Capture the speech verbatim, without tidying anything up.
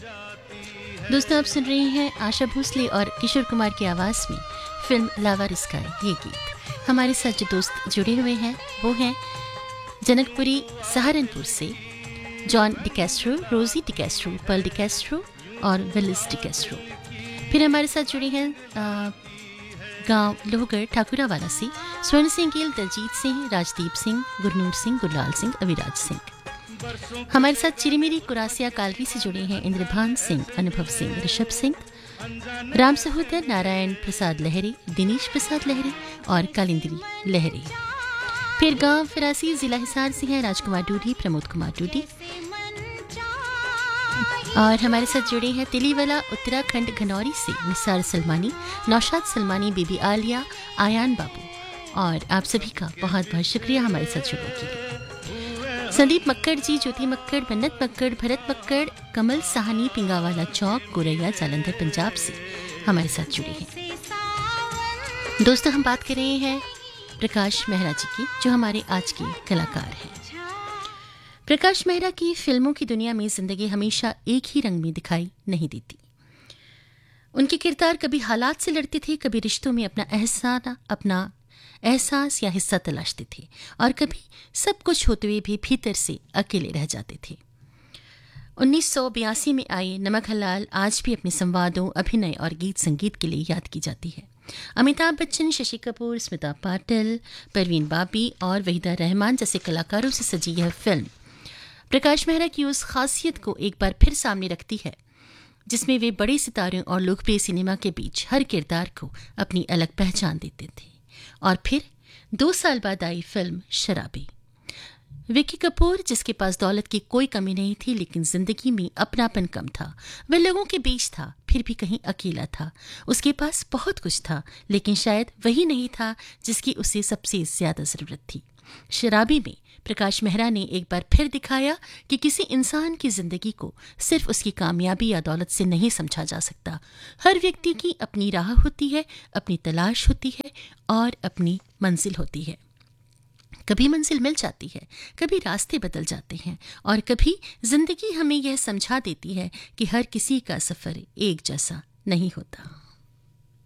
दोस्तों, आप सुन रहे हैं आशा भोसले और किशोर कुमार की आवाज़ में फिल्म लावारिस का ये गीत। हमारे साथ जो दोस्त जुड़े हुए हैं वो हैं जनकपुरी सहारनपुर से जॉन डिकैस्ट्रो, रोजी डिकैस्ट्रो, पर्ल डिकैस्ट्रो और विलिस डिकैस्ट्रो। फिर हमारे साथ जुड़े हैं गांव लोहगढ़ ठाकुरावाला से स्वर्ण सिंह गिल, दलजीत सिंह, राजदीप सिंह, गुरनूर सिंह, गुरलाल सिंह, अविराज सिंह। हमारे साथ चिरीमिरी कुरासिया कालरी से जुड़े हैं इंद्रभान सिंह, अनुभव सिंह, ऋषभ सिंह, राम सहोदर, नारायण प्रसाद लहरी, दिनेश प्रसाद लहरी और कालिंद्री लहरी। फिर गांव फिरासी जिला हिसार से हैं राजकुमार डूडी, प्रमोद कुमार डूडी। और हमारे साथ जुड़े हैं तिलीवाला उत्तराखंड घनौरी से निसार सलमानी, नौशाद सलमानी, बीबी आलिया, आयान बाबू। और आप सभी का बहुत बहुत शुक्रिया हमारे साथ जुड़ने के लिए। संदीप मक्कड़ जी, ज्योति मक्कड़, मन्नत मक्कड़, भरत मक्कड़, कमल साहनी, पिंगावाला चौक, गोरैया, जालंधर पंजाब से हमारे साथ जुड़े हैं। दोस्तों, हम बात कर रहे हैं प्रकाश मेहरा जी की, जो हमारे आज के कलाकार हैं। प्रकाश मेहरा की फिल्मों की दुनिया में जिंदगी हमेशा एक ही रंग में दिखाई नहीं देती। उनके किरदार कभी हालात से लड़ते थे, कभी रिश्तों में अपना एहसास अपना एहसास या हिस्सा तलाशते थे, और कभी सब कुछ होते हुए भी भीतर से अकेले रह जाते थे। उन्नीस सौ बयासी में आई नमक हलाल आज भी अपने संवादों, अभिनय और गीत संगीत के लिए याद की जाती है। अमिताभ बच्चन, शशि कपूर, स्मिता पाटिल, परवीन बाबी और वहीदा रहमान जैसे कलाकारों से सजी यह फिल्म प्रकाश मेहरा की उस खासियत को एक बार फिर सामने रखती है जिसमें वे बड़े सितारों और लोकप्रिय सिनेमा के बीच हर किरदार को अपनी अलग पहचान देते थे। और फिर दो साल बाद आई फिल्म शराबी। विक्की कपूर, जिसके पास दौलत की कोई कमी नहीं थी लेकिन जिंदगी में अपनापन कम था, वह लोगों के बीच था फिर भी कहीं अकेला था। उसके पास बहुत कुछ था लेकिन शायद वही नहीं था जिसकी उसे सबसे ज्यादा जरूरत थी। शराबी में प्रकाश मेहरा ने एक बार फिर दिखाया कि किसी इंसान की जिंदगी को सिर्फ उसकी कामयाबी या दौलत से नहीं समझा जा सकता। हर व्यक्ति की अपनी राह होती है, अपनी तलाश होती है और अपनी मंजिल होती है। कभी मंजिल मिल जाती है, कभी रास्ते बदल जाते हैं, और कभी जिंदगी हमें यह समझा देती है कि हर किसी का सफर एक जैसा नहीं होता।